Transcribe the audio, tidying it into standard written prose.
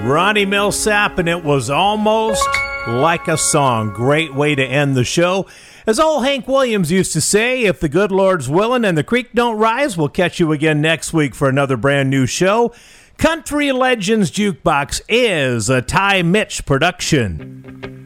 Ronnie Millsap, and it was almost like a song. Great way to end the show. As old Hank Williams used to say, if the good Lord's willing and the creek don't rise, we'll catch you again next week for another brand new show. Country Legends Jukebox is a Ty Mitch production.